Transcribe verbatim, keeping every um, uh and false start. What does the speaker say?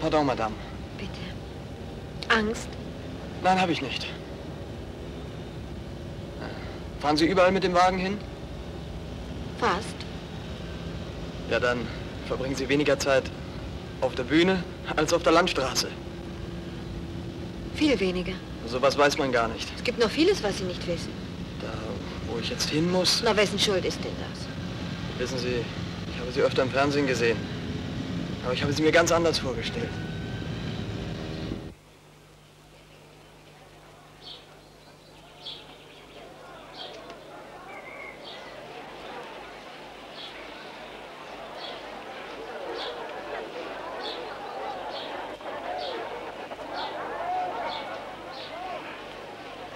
Pardon, Madame. Bitte. Angst? Nein, habe ich nicht. Fahren Sie überall mit dem Wagen hin? Fast. Ja, dann verbringen Sie weniger Zeit auf der Bühne als auf der Landstraße. Viel weniger. Sowas weiß man gar nicht. Es gibt noch vieles, was Sie nicht wissen. Da, wo ich jetzt hin muss... Na, wessen Schuld ist denn das? Wissen Sie, ich habe Sie öfter im Fernsehen gesehen. Aber ich habe Sie mir ganz anders vorgestellt.